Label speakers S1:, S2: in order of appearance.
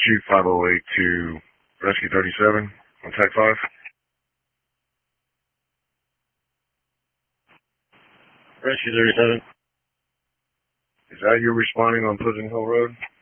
S1: Chief 508 to Rescue 37 on Tech 5.
S2: Rescue 37.
S1: Is that you responding on Pleasant Hill Road?